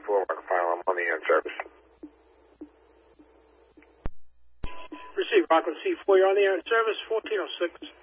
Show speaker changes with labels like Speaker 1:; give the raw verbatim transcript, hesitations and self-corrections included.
Speaker 1: four, Rock File. I'm on the air in service.
Speaker 2: Receive Rockland C four, you're on the air in service, fourteen oh six.